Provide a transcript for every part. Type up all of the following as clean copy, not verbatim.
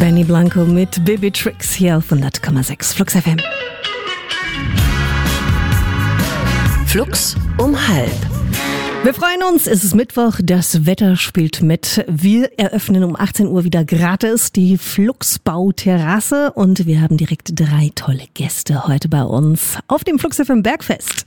Benny Blanco mit Baby Tricks hier auf 100,6 Flux FM. Flux um 12:30. Wir freuen uns, es ist Mittwoch, das Wetter spielt mit. Wir eröffnen um 18 Uhr wieder gratis die Fluxbau-Terrasse und wir haben direkt 3 tolle Gäste heute bei uns auf dem Flux FM Bergfest.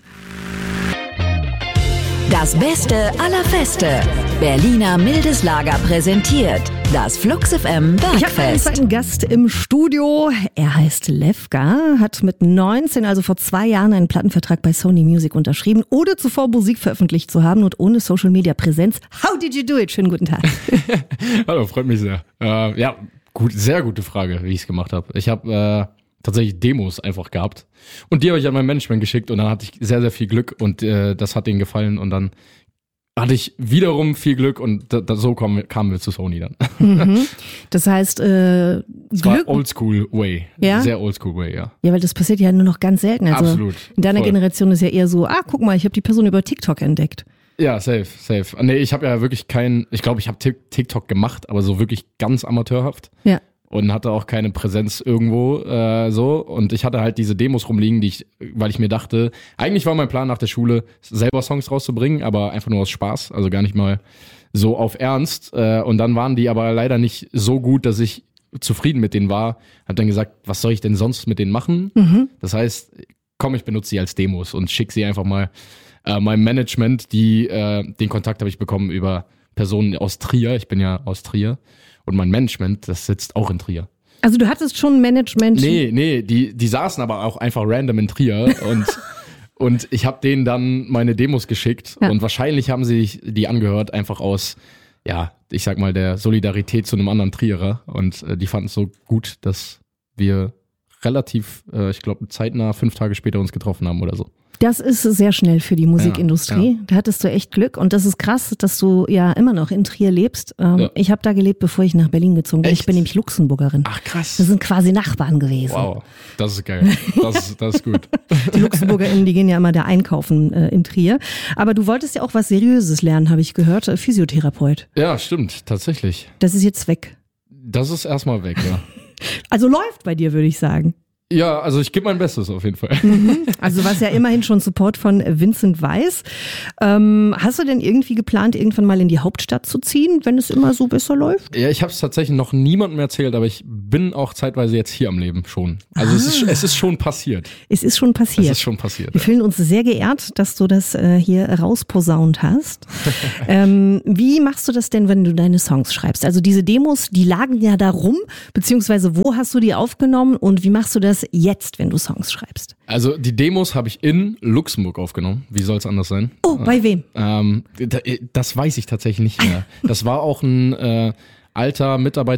Das Beste aller Feste. Berliner Mildes Lager präsentiert das Flux FM Bergfest. Ich habe einen zweiten Gast im Studio. Er heißt Lefka, hat mit 19, also vor 2 Jahren, einen Plattenvertrag bei Sony Music unterschrieben, ohne zuvor Musik veröffentlicht zu haben und ohne Social Media Präsenz. How did you do it? Schönen guten Tag. Hallo, freut mich sehr. Ja, gut, sehr gute Frage, wie ich es gemacht habe. Ich habe tatsächlich Demos einfach gehabt und die habe ich an mein Management geschickt und dann hatte ich sehr, sehr viel Glück und das hat denen gefallen und dann hatte ich wiederum viel Glück und so kamen wir zu Sony dann. Mhm. Das heißt, es war Oldschool Way. Ja? Sehr Oldschool Way, ja. Ja, weil das passiert ja nur noch ganz selten. Also Absolut. In deiner Voll. Generation ist ja eher so, guck mal, ich habe die Person über TikTok entdeckt. Ja, safe. Nee, ich habe ja wirklich ich glaube, ich habe TikTok gemacht, aber so wirklich ganz amateurhaft. Ja. Und hatte auch keine Präsenz irgendwo so. Und ich hatte halt diese Demos rumliegen, weil ich mir dachte, eigentlich war mein Plan nach der Schule, selber Songs rauszubringen, aber einfach nur aus Spaß, also gar nicht mal so auf Ernst. Und dann waren die aber leider nicht so gut, dass ich zufrieden mit denen war. Hab dann gesagt, was soll ich denn sonst mit denen machen? Mhm. Das heißt, komm, ich benutze sie als Demos und schicke sie einfach mal meinem Management. Den Kontakt habe ich bekommen über Personen aus Trier. Ich bin ja aus Trier. Und mein Management, das sitzt auch in Trier. Also du hattest schon Management? Nee, die saßen aber auch einfach random in Trier und ich habe denen dann meine Demos geschickt und wahrscheinlich haben sie sich die angehört, einfach aus, ja, ich sag mal, der Solidarität zu einem anderen Trierer und die fanden es so gut, dass wir relativ, ich glaube, zeitnah 5 Tage später uns getroffen haben oder so. Das ist sehr schnell für die Musikindustrie. Ja. Da hattest du echt Glück. Und das ist krass, dass du ja immer noch in Trier lebst. Ich habe da gelebt, bevor ich nach Berlin gezogen bin. Echt? Ich bin nämlich Luxemburgerin. Ach krass. Wir sind quasi Nachbarn gewesen. Wow, das ist geil. Das ist gut. Die LuxemburgerInnen, die gehen ja immer da einkaufen in Trier. Aber du wolltest ja auch was Seriöses lernen, habe ich gehört. Physiotherapeut. Ja, stimmt, tatsächlich. Das ist jetzt weg. Das ist erstmal weg, ja. Also läuft bei dir, würde ich sagen. Ja, also ich gebe mein Bestes auf jeden Fall. Also du warst ja immerhin schon Support von Vincent Weiss. Hast du denn irgendwie geplant, irgendwann mal in die Hauptstadt zu ziehen, wenn es immer so besser läuft? Ja, ich habe es tatsächlich noch niemandem erzählt, aber ich bin auch zeitweise jetzt hier am Leben schon. Also es ist schon passiert. Es ist schon passiert. Es ist schon passiert. Wir fühlen uns sehr geehrt, dass du das hier rausposaunt hast. Wie machst du das denn, wenn du deine Songs schreibst? Also diese Demos, die lagen ja da rum, beziehungsweise wo hast du die aufgenommen und wie machst du das jetzt, wenn du Songs schreibst? Also die Demos habe ich in Luxemburg aufgenommen. Wie soll es anders sein? Oh, bei wem? Das weiß ich tatsächlich nicht mehr. Das war auch ein alter Mitarbeiter